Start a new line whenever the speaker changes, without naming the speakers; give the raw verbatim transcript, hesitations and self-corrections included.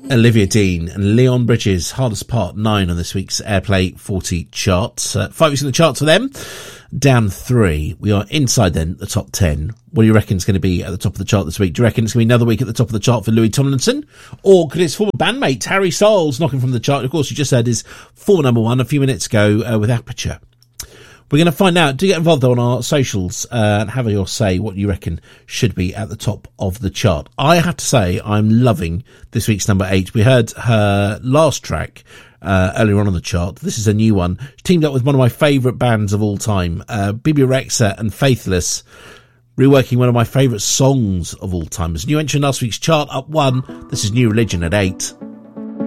Olivia Dean and Leon Bridges, Hardest Part, nine on this week's Airplay forty charts. Uh, five weeks in the charts for them, down three. We are inside then the top ten. What do you reckon is going to be at the top of the chart this week? Do you reckon it's going to be another week at the top of the chart for Louis Tomlinson? Or could his former bandmate Harry Styles knocking from the chart? Of course, you just heard his former number one a few minutes ago uh, with Aperture. We're going to find out. Do get involved though on our socials uh, and have your say what you reckon should be at the top of the chart. I have to say I'm loving this week's number eight. We heard her last track uh, earlier on on the chart. This is a new one. She teamed up with one of my favourite bands of all time, uh, Bebe Rexha and Faithless, reworking one of my favourite songs of all time. As new entry in last week's chart, up one. This is New Religion at eight.